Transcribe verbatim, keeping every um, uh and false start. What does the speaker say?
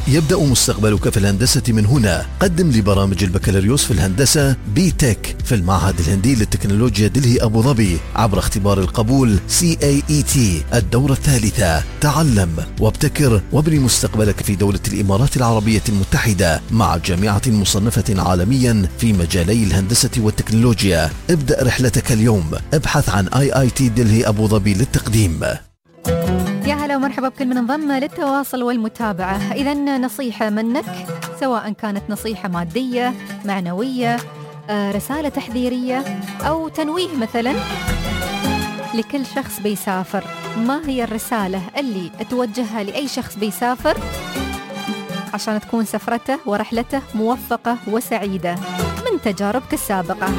يبدأ مستقبلك في الهندسة من هنا. قدم لبرامج البكالوريوس في الهندسة بي تك في المعهد الهندي للتكنولوجيا دلهي أبو ظبي عبر اختبار القبول سي إيه إي تي الدورة الثالثة. تعلم وابتكر وابني مستقبلك في دولة الإمارات العربية المتحدة مع جامعة مصنفة عالميا في مجالي الهندسة والتكنولوجيا. ابدأ رحلتك اليوم. ابحث عن آي آي تي دلهي أبو ظبي للتقديم. يا هلا ومرحبا بكل من انضم للتواصل والمتابعة. إذن نصيحة منك، سواء كانت نصيحة مادية، معنوية، رسالة تحذيرية أو تنويه مثلا لكل شخص بيسافر. ما هي الرسالة اللي توجهها لأي شخص بيسافر عشان تكون سفرته ورحلته موفقة وسعيدة من تجاربك السابقة؟